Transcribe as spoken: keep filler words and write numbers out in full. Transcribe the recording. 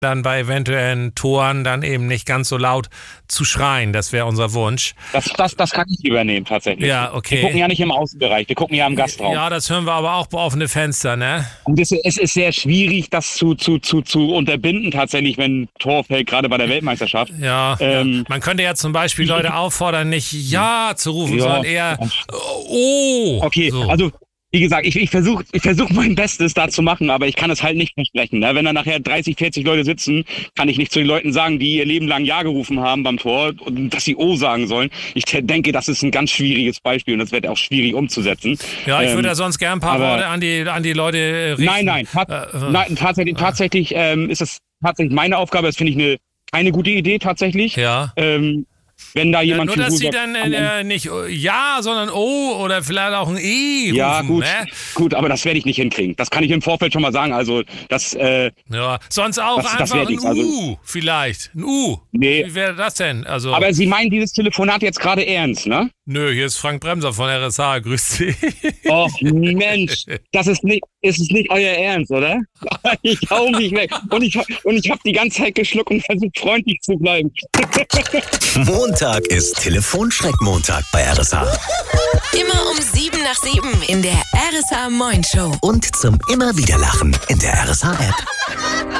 dann bei eventuellen Toren dann eben nicht ganz so laut zu schreien. Das wäre unser Wunsch. Das, das, das kann ich übernehmen tatsächlich. Ja, okay. Wir gucken ja nicht im Außenbereich, wir gucken ja im Gastraum. Ja, das hören wir aber auch bei offene Fenster, ne? Und es, es ist sehr schwierig, das zu, zu, zu, zu unterbinden tatsächlich, wenn ein Tor fällt, gerade bei der Weltmeisterschaft. Ja, ähm, ja, man könnte ja zum Beispiel Leute auffordern, nicht Ja zu rufen, ja, sondern eher Oh. Okay, so. Also wie gesagt, ich, ich versuche ich versuch mein Bestes da zu machen, aber ich kann es halt nicht versprechen. Ne? Wenn da nachher dreißig, vierzig Leute sitzen, kann ich nicht zu den Leuten sagen, die ihr Leben lang Ja gerufen haben beim Tor, und dass sie O sagen sollen. Ich denke, das ist ein ganz schwieriges Beispiel und das wird auch schwierig umzusetzen. Ja, ich ähm, würde ja sonst gerne ein paar Worte an die, an die Leute richten. Nein, nein, tat, äh, nein tatsächlich, tatsächlich ähm, ist das tatsächlich meine Aufgabe. Das finde ich eine keine gute Idee tatsächlich. Ja. Ähm, Wenn da jemand ja, nur, dass sie sagt, dann äh, nicht Ja, sondern O oder vielleicht auch ein E rufen. Ja, gut, ne? gut, aber das werde ich nicht hinkriegen. Das kann ich im Vorfeld schon mal sagen. Also, das, äh, ja, sonst auch das, einfach das ein ich, also, U vielleicht. Ein U. Nee. Wie wäre das denn? Also, aber Sie meinen dieses Telefonat jetzt gerade ernst, ne? Nö, hier ist Frank Bremser von R S H. Grüß Sie. Och, Mensch, das ist nicht, ist es nicht euer Ernst, oder? Ich hau mich weg. Und ich, und ich habe die ganze Zeit geschluckt und versucht, freundlich zu bleiben. Montag ist Telefonschreckmontag bei R S H. Immer um sieben nach sieben in der R S H Moin Show. Und zum immer wieder Lachen in der R S H App.